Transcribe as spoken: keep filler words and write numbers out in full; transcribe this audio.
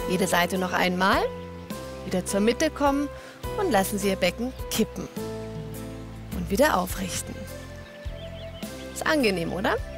Jede Seite noch einmal. Wieder zur Mitte kommen und lassen Sie Ihr Becken kippen. Und wieder aufrichten. Ist angenehm, oder?